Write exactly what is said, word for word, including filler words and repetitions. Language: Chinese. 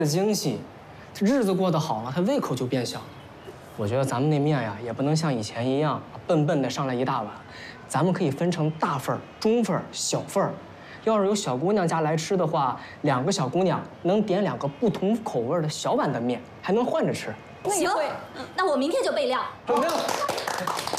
的精细，日子过得好了，他胃口就变小了。我觉得咱们那面呀，也不能像以前一样笨笨的上来一大碗，咱们可以分成大份儿、中份儿、小份儿。要是有小姑娘家来吃的话，两个小姑娘能点两个不同口味的小碗的面，还能换着吃。 行，那我明天就备料。 准备了。